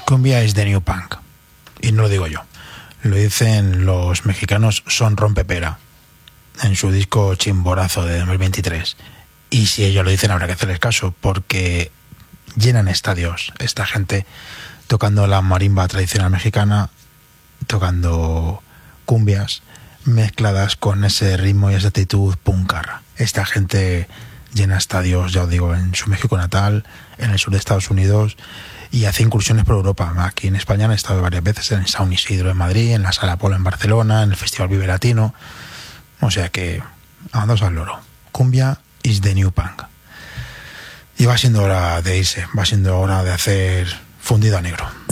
Cumbia is the new punk. Y no lo digo yo. Lo dicen los mexicanos Son Rompepera en su disco Chimborazo de 2023. Y si ellos lo dicen habrá que hacerles caso, porque llenan estadios esta gente tocando la marimba tradicional mexicana, tocando cumbias mezcladas con ese ritmo y esa actitud puncarra. Esta gente llena estadios, ya os digo, en su México natal, en el sur de Estados Unidos, y hace incursiones por Europa. Aquí en España han estado varias veces en San Isidro en Madrid, en la Sala Apolo en Barcelona, en el Festival Vive Latino. O sea que, andaos al loro. Cumbia is the new punk. Y va siendo hora de irse, va siendo hora de hacer fundido a negro.